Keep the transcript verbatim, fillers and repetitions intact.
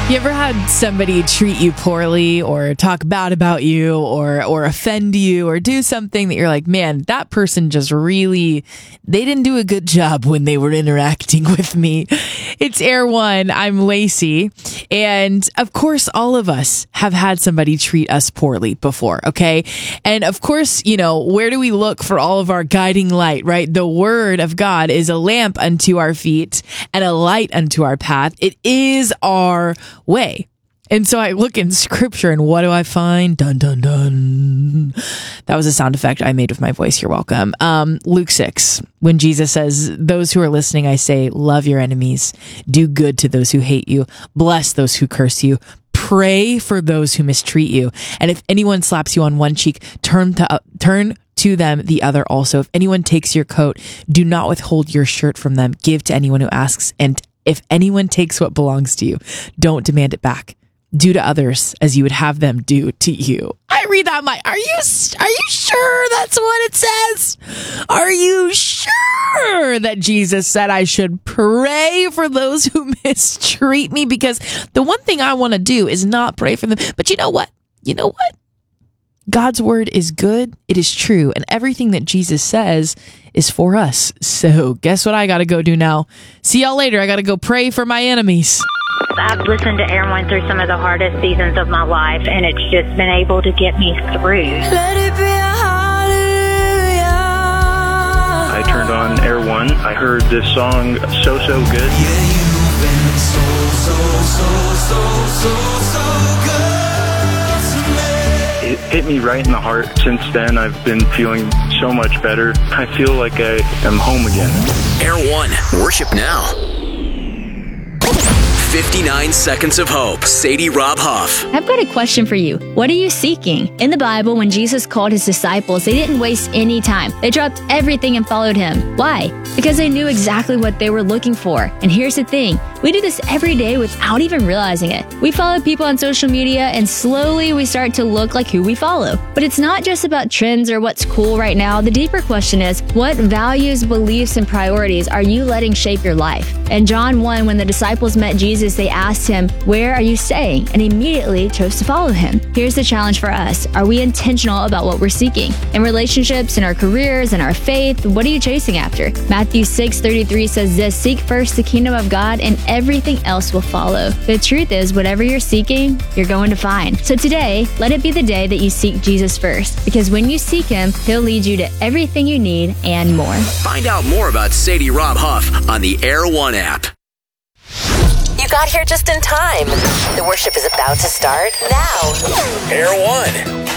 You ever had somebody treat you poorly or talk bad about you or or offend you or do something that you're like, man, that person just really, they didn't do a good job when they were interacting with me. It's Air One. I'm Lacey. And of course, all of us have had somebody treat us poorly before, okay? And of course, you know, where do we look for all of our guiding light, right? The Word of God is a lamp unto our feet and a light unto our path. It is our way. And so I look in scripture and what do I find? Dun, dun, dun. That was a sound effect I made with my voice. You're welcome. Um, Luke six, when Jesus says, those who are listening, I say, love your enemies, do good to those who hate you, bless those who curse you, pray for those who mistreat you. And if anyone slaps you on one cheek, turn to, uh, turn to them the other also. If anyone takes your coat, do not withhold your shirt from them. Give to anyone who asks. And if anyone takes what belongs to you, don't demand it back. Do to others as you would have them do to you. I read that, my, are you, are you sure that's what it says? Are you sure that Jesus said I should pray for those who mistreat me? Because the one thing I want to do is not pray for them. But you know what? You know what? God's word is good. It is true. And everything that Jesus says is for us. So guess what I got to go do now? See y'all later. I got to go pray for my enemies. I've listened to Air One through some of the hardest seasons of my life, and it's just been able to get me through. Let it be a hallelujah. I turned on Air One. I heard this song, So, So Good. Yeah, you've been so, so, so, so, so, so good to me. It hit me right in the heart. Since then, I've been feeling so much better. I feel like I am home again. Air One, worship now. fifty-nine Seconds of Hope. Sadie Rob Huff. I've got a question for you. What are you seeking? In the Bible, when Jesus called his disciples, they didn't waste any time. They dropped everything and followed him. Why? Because they knew exactly what they were looking for. And here's the thing. We do this every day without even realizing it. We follow people on social media and slowly we start to look like who we follow. But it's not just about trends or what's cool right now. The deeper question is, what values, beliefs, and priorities are you letting shape your life? In John one, when the disciples met Jesus, they asked him, where are you staying? And immediately chose to follow him. Here's the challenge for us. Are we intentional about what we're seeking? In relationships, in our careers, in our faith, what are you chasing after? Matthew six thirty-three says this, seek first the kingdom of God and everything else will follow. The truth is, whatever you're seeking, you're going to find. So today, let it be the day that you seek Jesus first. Because when you seek him, he'll lead you to everything you need and more. Find out more about Sadie Rob Huff on the Air One app. You got here just in time. The worship is about to start now. Air One.